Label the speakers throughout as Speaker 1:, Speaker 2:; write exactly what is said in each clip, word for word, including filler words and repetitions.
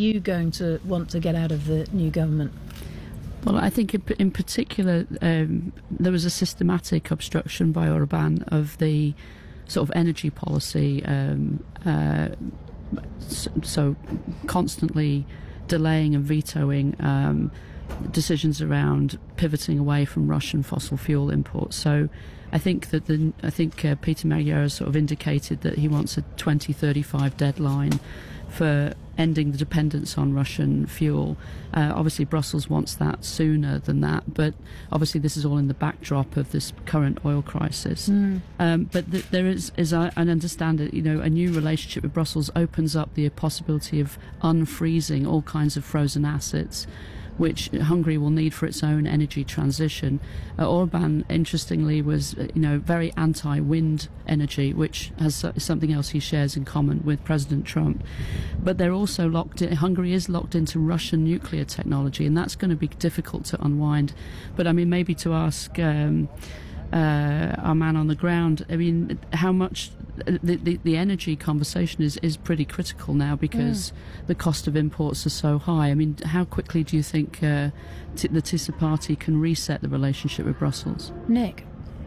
Speaker 1: you going to want to get out of the new government?
Speaker 2: Well, I think in, in particular um, there was a systematic obstruction by Orban of the sort of energy policy, um, uh, so, so constantly delaying and vetoing um, decisions around pivoting away from Russian fossil fuel imports. So I think that the I think uh, Peter Magyar has sort of indicated that he wants a twenty thirty-five deadline for ending the dependence on Russian fuel. Uh, obviously Brussels wants that sooner than that, but obviously this is all in the backdrop of this current oil crisis. Mm. Um, but th- there is, as I, I understand it, you know, a new relationship with Brussels opens up the possibility of unfreezing all kinds of frozen assets, which Hungary will need for its own energy transition. Uh, Orban, interestingly, was uh, you know very anti-wind energy, which has uh, something else he shares in common with President Trump. But they're also locked in, Hungary is locked into Russian nuclear technology, and that's going to be difficult to unwind. But I mean, maybe to ask um, uh, our man on the ground, I mean, how much the, the, the energy conversation is, is pretty critical now because mm. the cost of imports are so high. I mean, how quickly do you think uh, t- the Tisa party can reset the relationship with Brussels?
Speaker 1: Nick?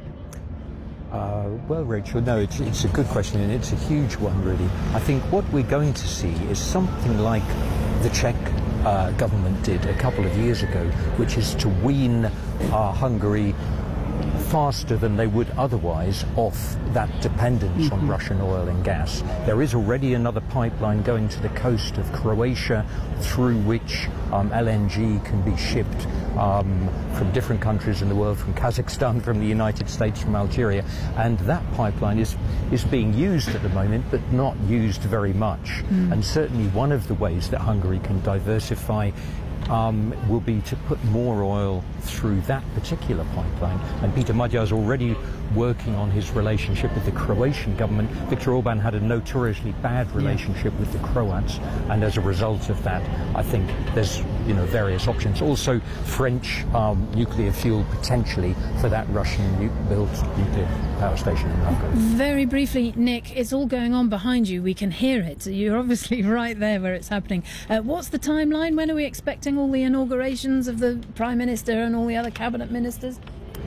Speaker 3: Uh, well, Rachel, no, it's, it's a good question, and it's a huge one, really. I think what we're going to see is something like the Czech uh, government did a couple of years ago, which is to wean uh, Hungary faster than they would otherwise off that dependence mm-hmm. on Russian oil and gas. There is already another pipeline going to the coast of Croatia through which um, L N G can be shipped um, from different countries in the world, from Kazakhstan, from the United States, from Algeria, and that pipeline is, is being used at the moment, but not used very much. Mm. And certainly one of the ways that Hungary can diversify Um, will be to put more oil through that particular pipeline. And Peter Magyar is already working on his relationship with the Croatian government. Viktor Orban had a notoriously bad relationship yeah. with the Croats, and as a result of that, I think there's you know various options. Also, French um, nuclear fuel potentially for that Russian-built nuclear power station in Hungary.
Speaker 1: Very briefly, Nick, it's all going on behind you. We can hear it. You're obviously right there where it's happening. Uh, what's the timeline? When are we expecting all the inaugurations of the Prime Minister and all the other cabinet ministers?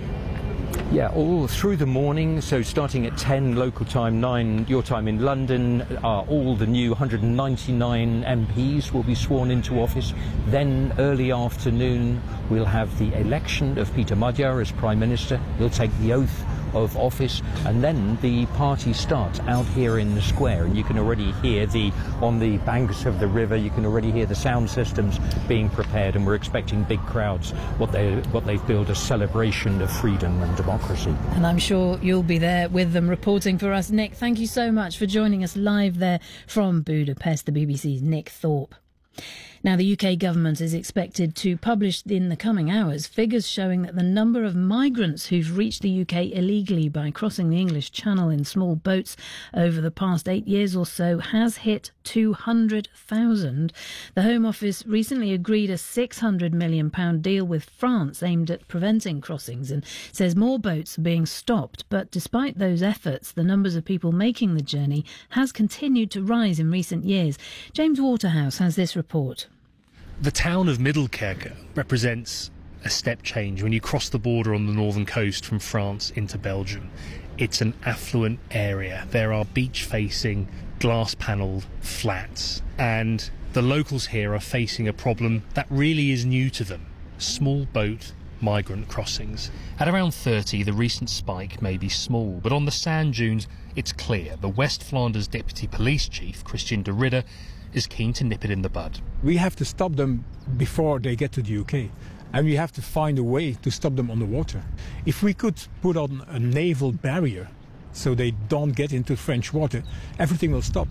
Speaker 3: Yeah, all through the morning, so starting at ten local time, nine your time in London, uh, all the new one hundred ninety-nine M Ps will be sworn into office. Then early afternoon we'll have the election of Peter Magyar as Prime Minister. He'll take the oath of office, and then the party starts out here in the square, and you can already hear the on the banks of the river you can already hear the sound systems being prepared, and we're expecting big crowds. What they what they've billed a celebration of freedom and democracy.
Speaker 1: And I'm sure you'll be there with them reporting for us. Nick, thank you so much for joining us live there from Budapest, the B B C's Nick Thorpe. Now, the U K government is expected to publish in the coming hours figures showing that the number of migrants who've reached the U K illegally by crossing the English Channel in small boats over the past eight years or so has hit two hundred thousand. The Home Office recently agreed a six hundred million pounds deal with France aimed at preventing crossings and says more boats are being stopped. But despite those efforts, the numbers of people making the journey has continued to rise in recent years. James Waterhouse has this report.
Speaker 4: The town of Middelkerke represents a step change when you cross the border on the northern coast from France into Belgium. It's an affluent area. There are beach-facing, glass-panelled flats, and the locals here are facing a problem that really is new to them: small boat migrant crossings. At around thirty, the recent spike may be small, but on the sand dunes, it's clear. The West Flanders Deputy Police Chief, Christian de Ridder, is keen to nip it in the bud.
Speaker 5: We have to stop them before they get to the U K, and we have to find a way to stop them on the water. If we could put on a naval barrier so they don't get into French water, everything will stop.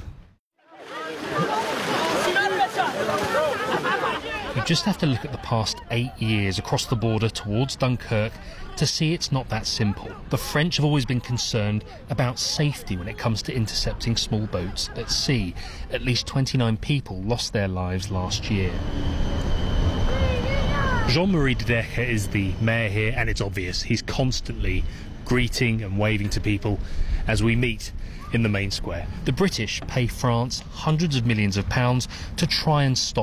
Speaker 4: You just have to look at the past eight years across the border towards Dunkirk to see it's not that simple. The French have always been concerned about safety when it comes to intercepting small boats at sea. At least twenty-nine people lost their lives last year. Jean-Marie de Decker is the mayor here, and it's obvious he's constantly greeting and waving to people as we meet in the main square. The British pay France hundreds of millions of pounds to try and stop